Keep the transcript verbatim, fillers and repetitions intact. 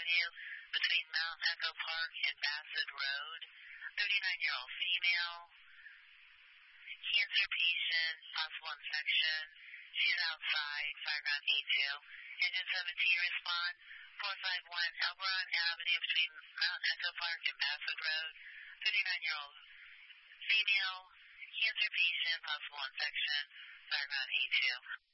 Avenue between Mount Echo Park and Bassett Road. thirty-nine-year-old female, cancer patient, possible infection. She's outside, fireground E two. Engine seventeen, respond. four five one Elberon Avenue between Mount Echo Park and Bassett Road. thirty-nine-year-old female, cancer patient, possible infection, fireground E two.